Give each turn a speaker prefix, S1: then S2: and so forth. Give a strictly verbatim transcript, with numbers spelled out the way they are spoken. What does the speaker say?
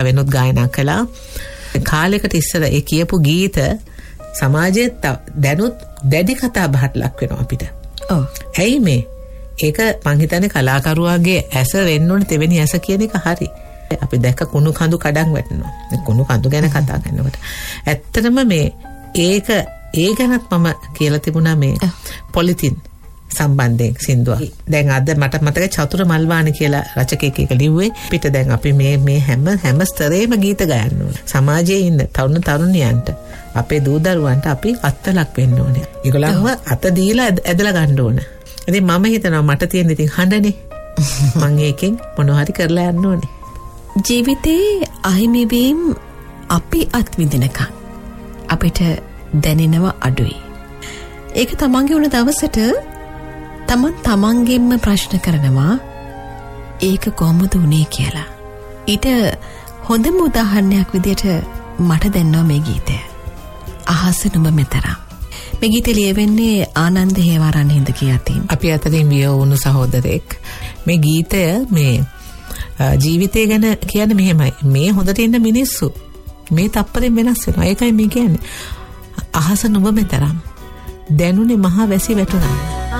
S1: වෙනුත් ගායනා කළා. කාලයකට ඉස්සර ඒ කියපු ගීත සමාජයේ දැනුත් දැඩි කතා බහට ලක් වෙනවා අපිට.
S2: ඔව්.
S1: ඇයි මේ? ඒක මං හිතන්නේ කලාකරුවාගේ ඇස වෙන්න ඕනේ තෙවෙනි ඇස කියන එක හරි. අපි දැක්ක කුණු කඳු කඩන් වැටෙනවා. කුණු කඳු ගැන කතා කරනකොට. ඇත්තටම මේ ඒක ඒ ගැනත් මම කියලා තිබුණා මේ පොලිතින් සම්බන්ධයෙන් සින්දුවක්. දැන් අද මට මතක චතුර මල්වාණි කියලා රචකයෙක් එක ලිව්වේ පිට දැන් අපි මේ මේ හැම හැම ස්තරේම ගීත ගයන්න ඕනේ. සමාජයේ ඉන්න තරුණ තරුණියන්ට අපේ දූ දරුවන්ට අපි අත්ලක් වෙන්න ඕනේ. ඒගොල්ලන්ව අත දීලා ඇදලා ගන්න ඕනේ. ඉතින් මම හිතනවා මට තියෙන ඉතින් හඬනේ. මම ඒකෙන් මොනවා හරි කරලා යන්න ඕනේ.
S2: ජීවිතේ අහිමි වීම අපි අත්විඳිනකන් අපිට දැනෙනවා අඩුයි. ඒක තමන්ගේ වුණ දවසට තමන් තමන්ගෙන්ම ප්‍රශ්න කරනවා ඒක කොහොමද වුනේ කියලා. ඊට හොඳම උදාහරණයක් විදියට මට දැනෙනවා මේ ගීතය. අහස නුඹ මෙතරම්. මේ ගීතය ලියවෙන්නේ ආනන්ද හේවාරන් හින්දකී අතින්.
S1: අපි අතරින් විය වුණු සහෝදරෙක්. මේ ගීතය මේ ජීවිතය ගැන කියන්නේ මෙහෙමයි. මේ හොඳට ඉන්න මිනිස්සු මේ තප්පරෙන් වෙනස් වෙනවා. ඒකයි මේ කියන්නේ. අහස නුඹ මෙතරම් දැනුනේ මහා වැසි වැටුණා.